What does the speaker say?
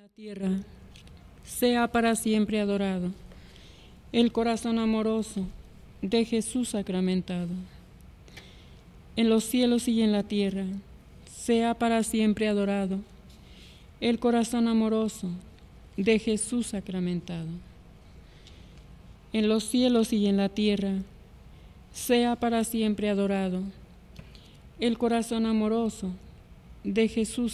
la tierra, sea para siempre adorado el corazón amoroso de Jesús sacramentado. En los cielos y en la tierra, sea para siempre adorado el corazón amoroso de Jesús sacramentado. En los cielos y en la tierra, sea para siempre adorado el corazón amoroso de Jesús